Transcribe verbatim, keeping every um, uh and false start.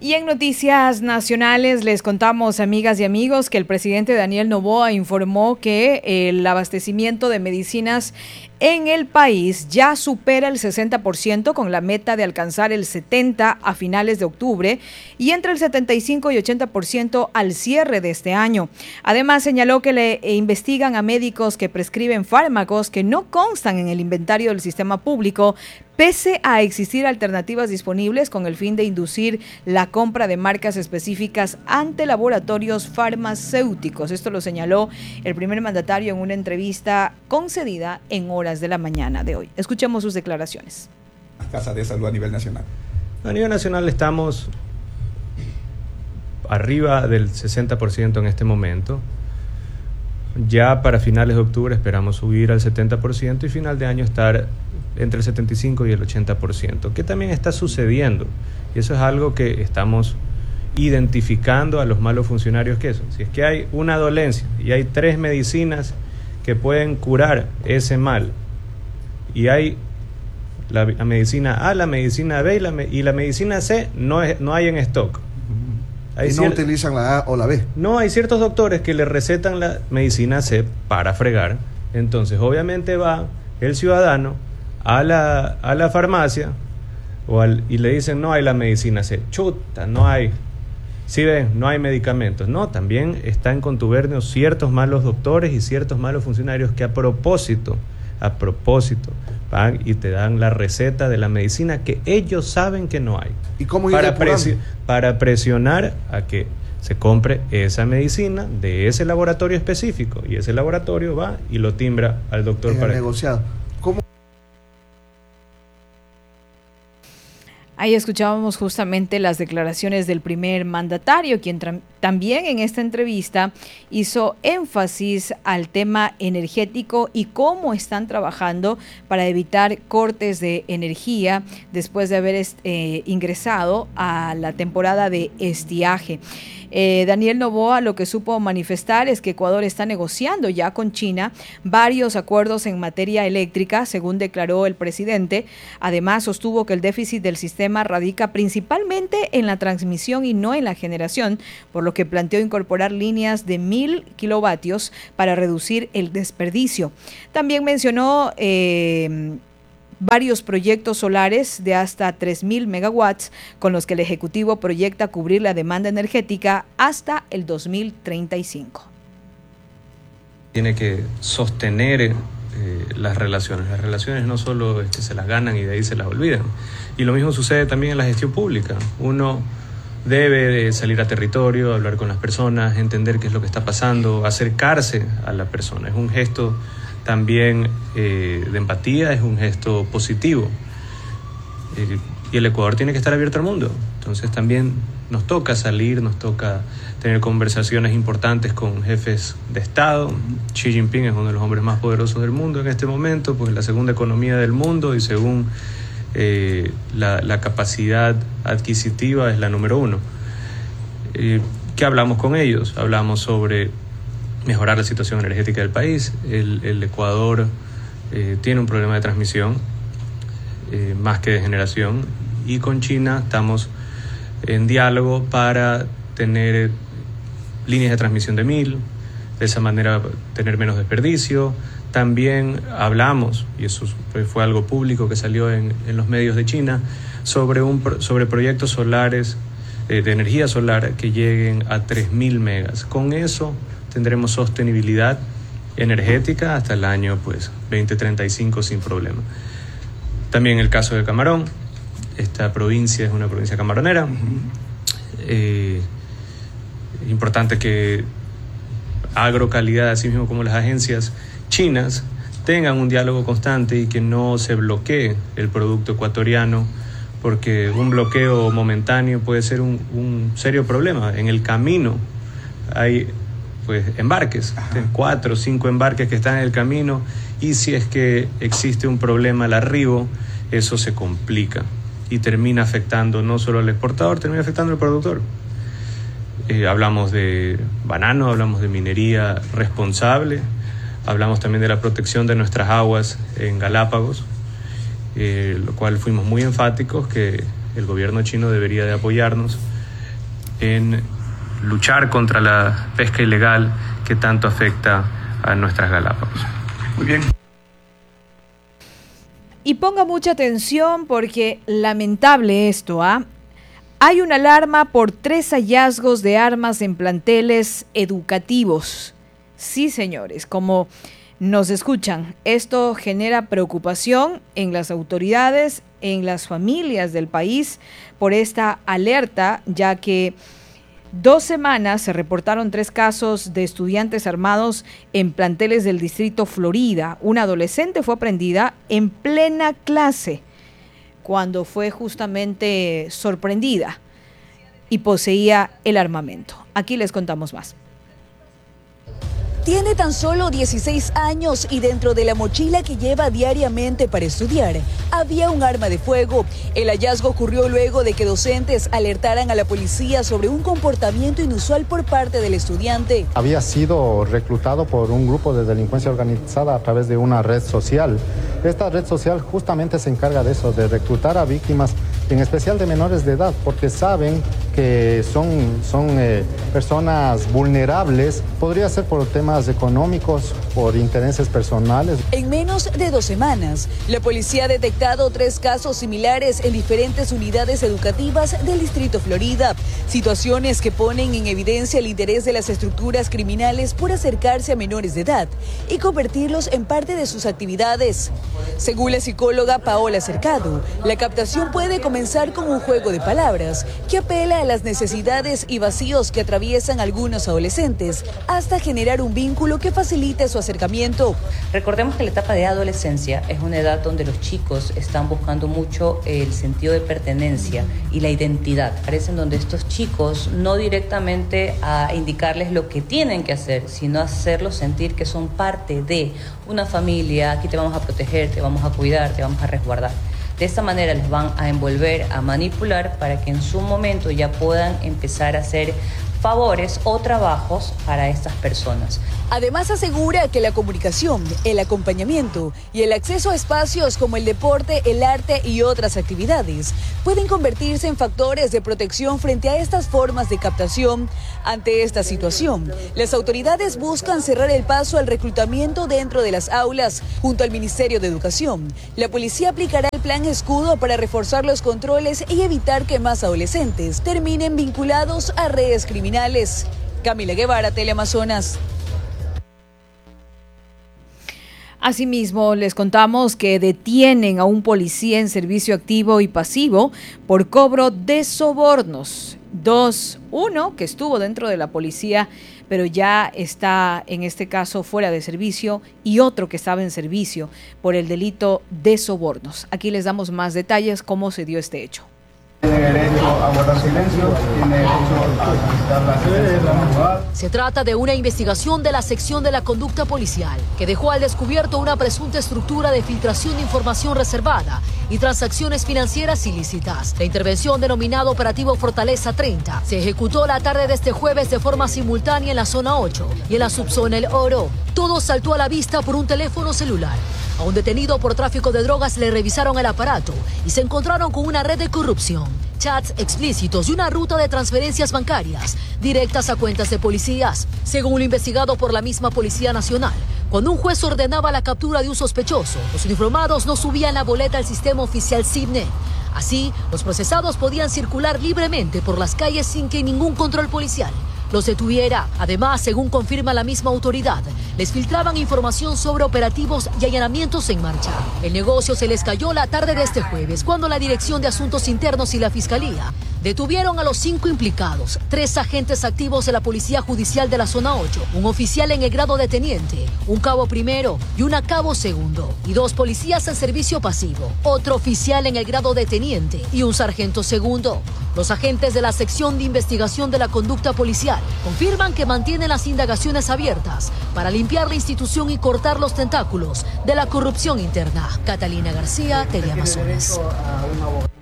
Y en noticias nacionales les contamos, amigas y amigos, que el presidente Daniel Noboa informó que el abastecimiento de medicinas en el país ya supera el sesenta por ciento con la meta de alcanzar el setenta por ciento a finales de octubre y entre el setenta y cinco y ochenta por ciento al cierre de este año. Además, señaló que le investigan a médicos que prescriben fármacos que no constan en el inventario del sistema público, pese a existir alternativas disponibles con el fin de inducir la compra de marcas específicas ante laboratorios farmacéuticos. Esto lo señaló el primer mandatario en una entrevista concedida en horas de la mañana de hoy. Escuchemos sus declaraciones. Las casas de salud a nivel nacional. A nivel nacional estamos arriba del sesenta por ciento en este momento. Ya para finales de octubre esperamos subir al setenta por ciento y final de año estar entre el setenta y cinco y el ochenta por ciento, que también está sucediendo. Y eso es algo que estamos identificando a los malos funcionarios que son. Si es que hay una dolencia y hay tres medicinas que pueden curar ese mal, y hay la, la medicina A, la medicina B y la, y la medicina C no, es, no hay en stock. Hay y no cier- utilizan la A o la B. No, hay ciertos doctores que le recetan la medicina C para fregar. Entonces, obviamente va el ciudadano a la, a la farmacia o al, y le dicen, no hay la medicina C. Chuta, no hay. Sí ven, no hay medicamentos. No, también está en contubernio ciertos malos doctores y ciertos malos funcionarios que a propósito, a propósito, van y te dan la receta de la medicina que ellos saben que no hay. ¿Y cómo ir para, presi- para presionar a que se compre esa medicina de ese laboratorio específico, y ese laboratorio va y lo timbra al doctor en para el negociado. ¿Cómo? Ahí escuchábamos justamente las declaraciones del primer mandatario, quien tra- también en esta entrevista hizo énfasis al tema energético y cómo están trabajando para evitar cortes de energía después de haber eh, ingresado a la temporada de estiaje. Eh, Daniel Noboa lo que supo manifestar es que Ecuador está negociando ya con China varios acuerdos en materia eléctrica, según declaró el presidente. Además, sostuvo que el déficit del sistema radica principalmente en la transmisión y no en la generación, por lo que planteó incorporar líneas de mil kilovatios para reducir el desperdicio. También mencionó eh, varios proyectos solares de hasta tres mil megawatts con los que el Ejecutivo proyecta cubrir la demanda energética hasta el dos mil treinta y cinco. Tiene que sostener eh, las relaciones. Las relaciones no solo es que se las ganan y de ahí se las olvidan. Y lo mismo sucede también en la gestión pública. Uno debe de salir a territorio, hablar con las personas, entender qué es lo que está pasando, acercarse a la persona. Es un gesto también eh, de empatía, es un gesto positivo. Eh, y el Ecuador tiene que estar abierto al mundo. Entonces también nos toca salir, nos toca tener conversaciones importantes con jefes de Estado. Xi Jinping es uno de los hombres más poderosos del mundo en este momento, pues la segunda economía del mundo y según eh, la, la capacidad adquisitiva es la número uno. Eh, ¿Qué hablamos con ellos? Hablamos sobre mejorar la situación energética del país. El, el Ecuador eh, tiene un problema de transmisión eh, más que de generación, y con China estamos en diálogo para tener líneas de transmisión de mil, de esa manera tener menos desperdicio. También hablamos, y eso fue, fue algo público que salió en, en los medios de China, sobre, un, sobre proyectos solares eh, de energía solar que lleguen a tres mil megas. Con eso tendremos sostenibilidad energética hasta el año pues veinte treinta y cinco sin problema. También el caso de Camarón. Esta provincia es una provincia camaronera. Eh, es importante que Agrocalidad, así mismo como las agencias chinas, tengan un diálogo constante y que no se bloquee el producto ecuatoriano, porque un bloqueo momentáneo puede ser un, un serio problema. En el camino hay pues embarques, cuatro o cinco embarques que están en el camino, y si es que existe un problema al arribo, eso se complica y termina afectando no solo al exportador, termina afectando al productor. Eh, hablamos de banano, hablamos de minería responsable, hablamos también de la protección de nuestras aguas en Galápagos, eh, lo cual fuimos muy enfáticos que el gobierno chino debería de apoyarnos en luchar contra la pesca ilegal que tanto afecta a nuestras Galápagos. Muy bien. Y ponga mucha atención porque lamentable esto, ¿ah? Hay una alarma por tres hallazgos de armas en planteles educativos. Sí, señores, como nos escuchan, esto genera preocupación en las autoridades, en las familias del país por esta alerta, ya que dos semanas se reportaron tres casos de estudiantes armados en planteles del distrito Florida. Una adolescente fue aprendida en plena clase cuando fue justamente sorprendida y poseía el armamento. Aquí les contamos más. Tiene tan solo dieciséis años y dentro de la mochila que lleva diariamente para estudiar había un arma de fuego. El hallazgo ocurrió luego de que docentes alertaran a la policía sobre un comportamiento inusual por parte del estudiante. Había sido reclutado por un grupo de delincuencia organizada a través de una red social. Esta red social justamente se encarga de eso, de reclutar a víctimas, en especial de menores de edad, porque saben que son, son eh, personas vulnerables. Podría ser por temas económicos, por intereses personales. En menos de dos semanas, la policía ha detectado tres casos similares en diferentes unidades educativas del distrito Florida. Situaciones que ponen en evidencia el interés de las estructuras criminales por acercarse a menores de edad y convertirlos en parte de sus actividades. Según la psicóloga Paola Cercado, la captación puede comenzar con un juego de palabras que apela a las necesidades y vacíos que atraviesan algunos adolescentes hasta generar un vínculo que facilite su acercamiento. Recordemos que la etapa de adolescencia es una edad donde los chicos están buscando mucho el sentido de pertenencia y la identidad. Parecen donde estos chicos no directamente a indicarles lo que tienen que hacer, sino hacerlos sentir que son parte de una familia. Aquí te vamos a proteger, te vamos a cuidar, te vamos a resguardar. De esta manera les van a envolver, a manipular para que en su momento ya puedan empezar a hacer favores o trabajos para estas personas. Además asegura que la comunicación, el acompañamiento y el acceso a espacios como el deporte, el arte y otras actividades pueden convertirse en factores de protección frente a estas formas de captación. Ante esta situación, las autoridades buscan cerrar el paso al reclutamiento dentro de las aulas. Junto al Ministerio de Educación, la policía aplicará el plan Escudo para reforzar los controles y evitar que más adolescentes terminen vinculados a redes criminales. Camila Guevara, Teleamazonas. Asimismo, les contamos que detienen a un policía en servicio activo y pasivo por cobro de sobornos. Dos, uno que estuvo dentro de la policía, pero ya está en este caso fuera de servicio, y otro que estaba en servicio por el delito de sobornos. Aquí les damos más detalles cómo se dio este hecho. Tiene derecho a guardar silencio, tiene derecho a solicitar la asistencia de un abogado. Se trata de una investigación de la sección de la conducta policial que dejó al descubierto una presunta estructura de filtración de información reservada y transacciones financieras ilícitas. La intervención, denominada Operativo Fortaleza treinta, se ejecutó la tarde de este jueves de forma simultánea en la zona ocho y en la subzona El Oro. Todo saltó a la vista por un teléfono celular. A un detenido por tráfico de drogas le revisaron el aparato y se encontraron con una red de corrupción, chats explícitos y una ruta de transferencias bancarias directas a cuentas de policías. Según lo investigado por la misma Policía Nacional, cuando un juez ordenaba la captura de un sospechoso, los uniformados no subían la boleta al sistema oficial SIBNE. Así, los procesados podían circular libremente por las calles sin que ningún control policial los detuviera. Además, según confirma la misma autoridad, les filtraban información sobre operativos y allanamientos en marcha. El negocio se les cayó la tarde de este jueves, cuando la Dirección de Asuntos Internos y la Fiscalía detuvieron a los cinco implicados, tres agentes activos de la Policía Judicial de la Zona ocho, un oficial en el grado de teniente, un cabo primero y un cabo segundo, y dos policías en servicio pasivo, otro oficial en el grado de teniente y un sargento segundo. Los agentes de la sección de investigación de la conducta policial confirman que mantienen las indagaciones abiertas para limpiar la institución y cortar los tentáculos de la corrupción interna. Catalina García, Teleamazonas.